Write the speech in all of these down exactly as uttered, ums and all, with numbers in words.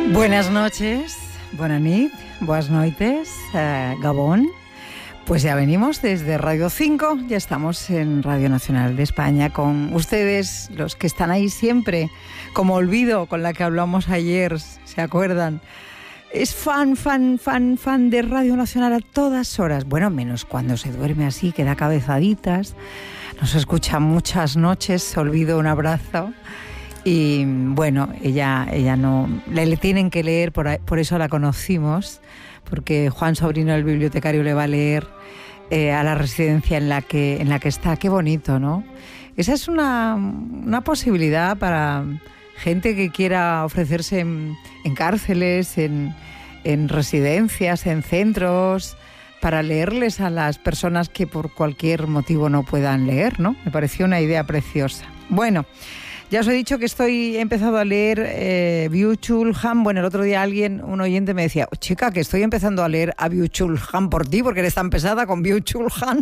Buenas noches, buenas nit, buenas noites, eh, Gabón. Pues ya venimos desde Radio cinco, ya estamos en Radio Nacional de España con ustedes, los que están ahí siempre, como Olvido, con la que hablamos ayer, ¿se acuerdan? Es fan, fan, fan, fan de Radio Nacional a todas horas. Bueno, menos cuando se duerme así, que da cabezaditas, nos escucha muchas noches, Olvido, un abrazo. Y bueno, ella, ella no, le, le tienen que leer, por, por eso la conocimos, porque Juan Sobrino, el bibliotecario, le va a leer eh, a la residencia en la que, en la que está. Qué bonito, ¿no? Esa es una, una posibilidad para gente que quiera ofrecerse en, en cárceles, en, en residencias, en centros, para leerles a las personas que por cualquier motivo no puedan leer, ¿no? Me pareció una idea preciosa. Bueno, ya os he dicho que estoy he empezado a leer eh, Byung-Chul Han. Bueno, el otro día alguien, un oyente me decía, oh, chica, que estoy empezando a leer a Byung-Chul Han por ti, porque eres tan pesada con Byung-Chul Han.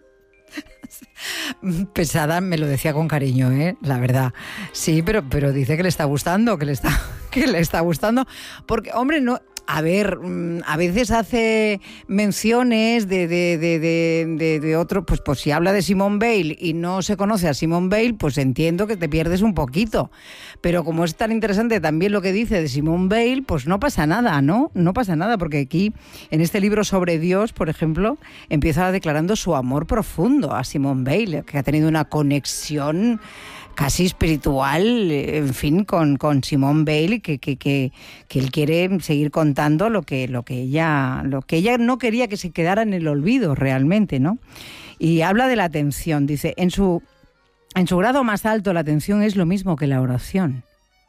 Pesada, me lo decía con cariño, ¿eh? La verdad. Sí, pero, pero dice que le está gustando, que le está, que le está gustando. Porque, hombre, no... A ver, a veces hace menciones de, de, de, de, de, de otro, pues, pues si habla de Simone Weil y no se conoce a Simone Weil, pues entiendo que te pierdes un poquito. Pero como es tan interesante también lo que dice de Simone Weil, pues no pasa nada, ¿no? No pasa nada, porque aquí, en este libro sobre Dios, por ejemplo, empieza declarando su amor profundo a Simone Weil, que ha tenido una conexión casi espiritual, en fin, con, con Simone Weil, que, que, que, que él quiere seguir contando lo que, lo que ella, lo que ella no quería que se quedara en el olvido realmente, ¿no? Y habla de la atención, dice, en su, en su grado más alto la atención es lo mismo que la oración.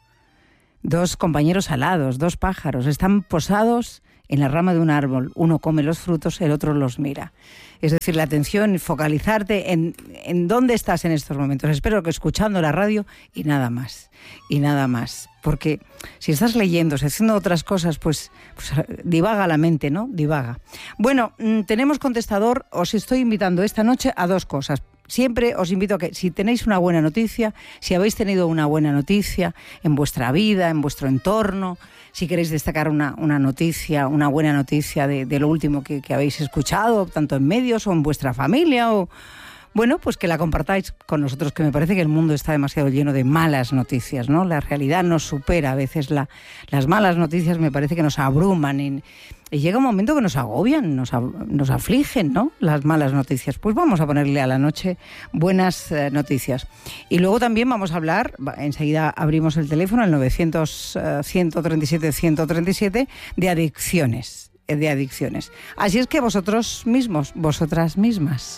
Dos compañeros alados, dos pájaros, están posados en la rama de un árbol. Uno come los frutos, el otro los mira. Es decir, la atención, focalizarte en, en dónde estás en estos momentos. Espero que escuchando la radio y nada más. Y nada más. Porque si estás leyendo, si haciendo otras cosas, pues, pues divaga la mente, ¿no? Divaga. Bueno, tenemos contestador. Os estoy invitando esta noche a dos cosas. Siempre os invito a que, si tenéis una buena noticia, si habéis tenido una buena noticia en vuestra vida, en vuestro entorno, si queréis destacar una, una noticia, una buena noticia de, de lo último que, que habéis escuchado, tanto en medios o en vuestra familia, o bueno, pues que la compartáis con nosotros, que me parece que el mundo está demasiado lleno de malas noticias, ¿no? La realidad nos supera a veces, la, las malas noticias me parece que nos abruman y, y llega un momento que nos agobian, nos, nos afligen, ¿no? Las malas noticias. Pues vamos a ponerle a la noche buenas eh, noticias. Y luego también vamos a hablar, enseguida abrimos el teléfono, el novecientos, ciento treinta y siete, ciento treinta y siete, de adicciones, de adicciones. Así es que vosotros mismos, vosotras mismas.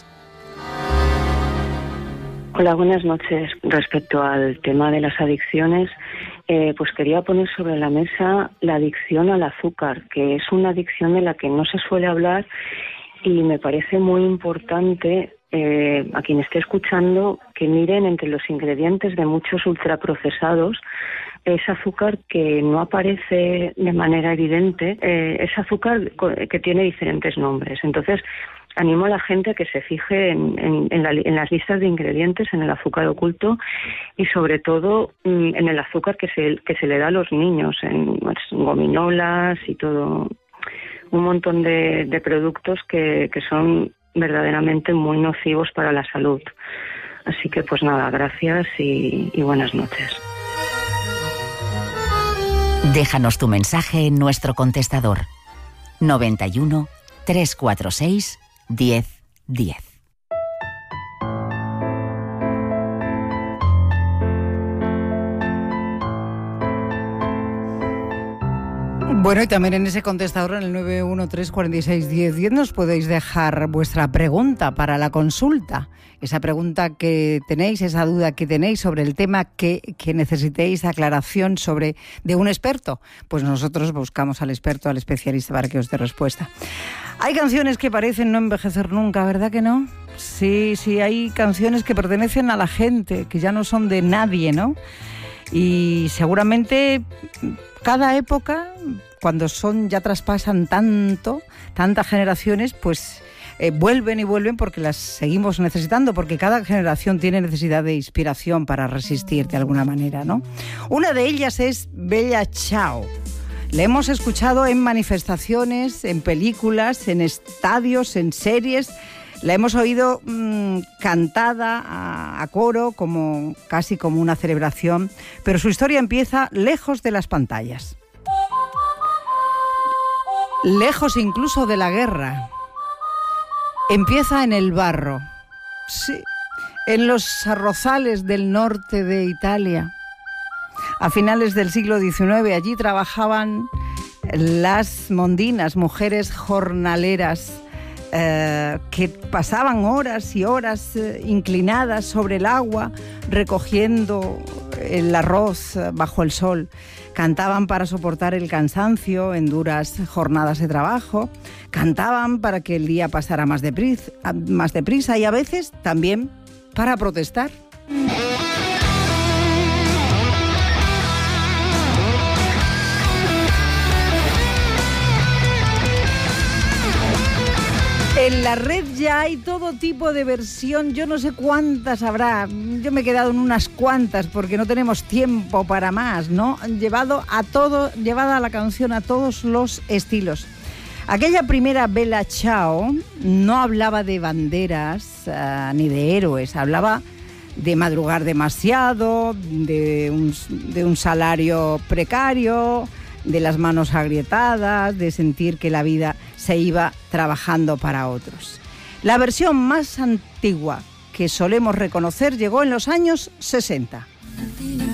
Hola, buenas noches. Respecto al tema de las adicciones, eh, pues quería poner sobre la mesa la adicción al azúcar, que es una adicción de la que no se suele hablar y me parece muy importante eh, a quien esté escuchando que miren entre los ingredientes de muchos ultraprocesados. Es azúcar que no aparece de manera evidente, eh, es azúcar que tiene diferentes nombres. Entonces, animo a la gente a que se fije en, en, en, la, en las listas de ingredientes, en el azúcar oculto y sobre todo en el azúcar que se, que se le da a los niños, en, pues, gominolas y todo, un montón de, de productos que, que son verdaderamente muy nocivos para la salud. Así que pues nada, gracias y, y buenas noches. Déjanos tu mensaje en nuestro contestador noventa y uno, trescientos cuarenta y seis, diez diez. Bueno, y también en ese contestador, en el nueve uno tres, cuarenta y seis, diez diez, nos podéis dejar vuestra pregunta para la consulta. Esa pregunta que tenéis, esa duda que tenéis sobre el tema que, que necesitéis aclaración sobre de un experto. Pues nosotros buscamos al experto, al especialista, para que os dé respuesta. Hay canciones que parecen no envejecer nunca, ¿verdad que no? Sí, sí, hay canciones que pertenecen a la gente, que ya no son de nadie, ¿no? Y seguramente cada época, cuando son ya traspasan tanto, tantas generaciones, pues eh, vuelven y vuelven porque las seguimos necesitando, porque cada generación tiene necesidad de inspiración para resistir de alguna manera, ¿no? Una de ellas es Bella Ciao, La hemos escuchado en manifestaciones, en películas, en estadios, en series. La hemos oído mmm, cantada a, a coro, como, casi como una celebración, pero su historia empieza lejos de las pantallas. Lejos incluso de la guerra. Empieza en el barro. Sí, en los arrozales del norte de Italia. A finales del siglo diecinueve allí trabajaban las mondinas, mujeres jornaleras, eh, que pasaban horas y horas eh, inclinadas sobre el agua, recogiendo el arroz bajo el sol. Cantaban para soportar el cansancio en duras jornadas de trabajo, cantaban para que el día pasara más deprisa, más deprisa y a veces también para protestar. En la red ya hay todo tipo de versión, yo no sé cuántas habrá, yo me he quedado en unas cuantas porque no tenemos tiempo para más, ¿no? Llevado a todo, llevada la canción a todos los estilos. Aquella primera Bella Ciao no hablaba de banderas uh, ni de héroes, hablaba de madrugar demasiado, de un, de un salario precario, de las manos agrietadas, de sentir que la vida se iba trabajando para otros. La versión más antigua que solemos reconocer llegó en los años sesenta.